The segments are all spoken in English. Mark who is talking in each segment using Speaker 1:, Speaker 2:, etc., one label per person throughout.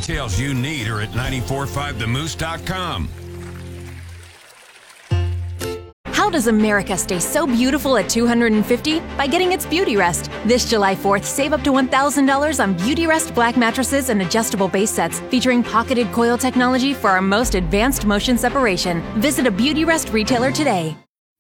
Speaker 1: details you need are at 945themoose.com.
Speaker 2: How does America stay so beautiful at 250? By getting its Beauty Rest. This July 4th, save up to $1,000 on Beauty Rest black mattresses and adjustable base sets featuring pocketed coil technology for our most advanced motion separation. Visit a Beauty Rest retailer today.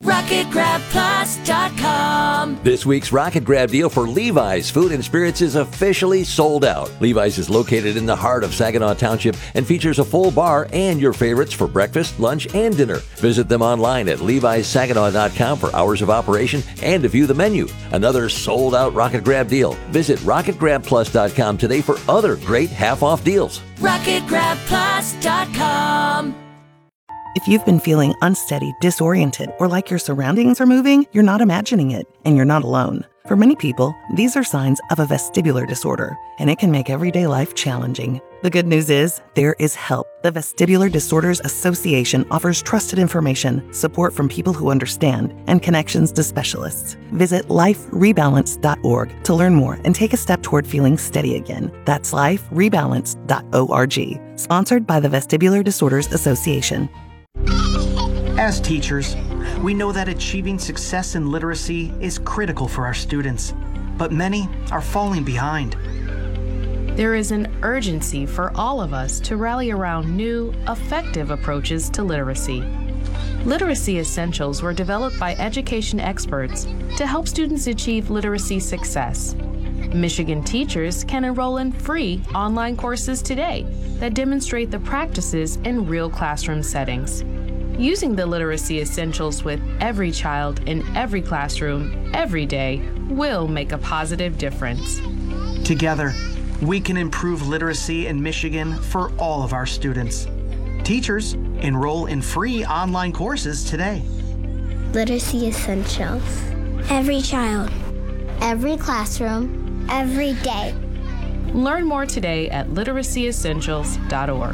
Speaker 3: RocketGrabPlus.com.
Speaker 4: This week's Rocket Grab deal for Levi's Food and Spirits is officially sold out. Levi's is located in the heart of Saginaw Township and features a full bar and your favorites for breakfast, lunch, and dinner. Visit them online at levi'ssaginaw.com for hours of operation and to view the menu. Another sold-out Rocket Grab deal. Visit RocketGrabPlus.com today for other great half-off deals.
Speaker 3: RocketGrabPlus.com.
Speaker 5: If you've been feeling unsteady, disoriented, or like your surroundings are moving, you're not imagining it, and you're not alone. For many people, these are signs of a vestibular disorder, and it can make everyday life challenging. The good news is, there is help. The Vestibular Disorders Association offers trusted information, support from people who understand, and connections to specialists. Visit liferebalance.org to learn more and take a step toward feeling steady again. That's liferebalance.org. Sponsored by the Vestibular Disorders Association.
Speaker 6: As teachers, we know that achieving success in literacy is critical for our students, but many are falling behind.
Speaker 7: There is an urgency for all of us to rally around new, effective approaches to literacy. Literacy Essentials were developed by education experts to help students achieve literacy success. Michigan teachers can enroll in free online courses today that demonstrate the practices in real classroom settings. Using the Literacy Essentials with every child in every classroom every day will make a positive difference.
Speaker 6: Together, we can improve literacy in Michigan for all of our students. Teachers, enroll in free online courses today.
Speaker 8: Literacy Essentials. Every child, every classroom, every day.
Speaker 7: Learn more today at literacyessentials.org.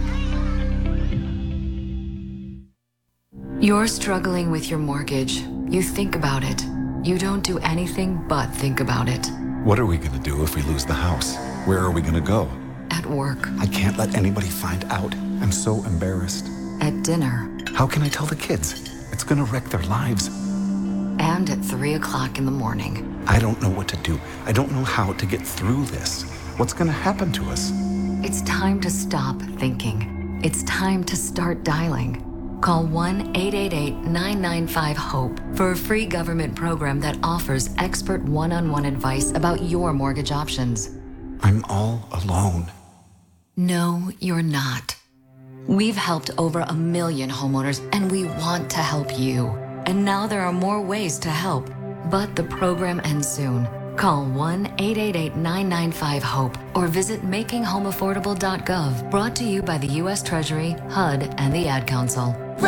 Speaker 9: You're struggling with your mortgage. You think about it. You don't do anything but think about it.
Speaker 10: What are we going to do if we lose the house? Where are we going to go?
Speaker 9: At work.
Speaker 10: I can't let anybody find out. I'm so embarrassed.
Speaker 9: At dinner.
Speaker 10: How can I tell the kids? It's going to wreck their lives.
Speaker 9: And at 3 o'clock in the morning.
Speaker 10: I don't know what to do. I don't know how to get through this. What's going to happen to us?
Speaker 9: It's time to stop thinking. It's time to start dialing. Call 1-888-995-HOPE for a free government program that offers expert one-on-one advice about your mortgage options.
Speaker 10: I'm all alone.
Speaker 9: No, you're not. We've helped over 1 million homeowners, and we want to help you. And now there are more ways to help. But the program ends soon. Call 1-888-995-HOPE or visit makinghomeaffordable.gov. Brought to you by the U.S. Treasury, HUD, and the Ad Council.